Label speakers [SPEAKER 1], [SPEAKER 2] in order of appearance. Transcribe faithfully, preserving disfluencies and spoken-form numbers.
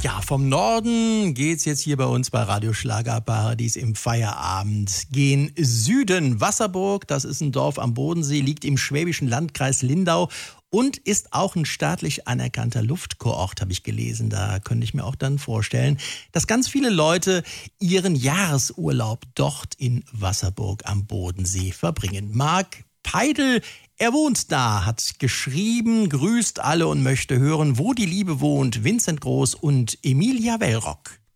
[SPEAKER 1] Ja, vom Norden geht's jetzt hier bei uns bei Radio Schlagerparadies im Feierabend gen Süden. Wasserburg, das ist ein Dorf am Bodensee, liegt im schwäbischen Landkreis Lindau und ist auch ein staatlich anerkannter Luftkurort, habe ich gelesen. Da könnte ich mir auch dann vorstellen, dass ganz viele Leute ihren Jahresurlaub dort in Wasserburg am Bodensee verbringen. Marc Peidl, er wohnt da, hat geschrieben, grüßt alle und möchte hören, wo die Liebe wohnt. Vincent Groß und Emilia Wellrock.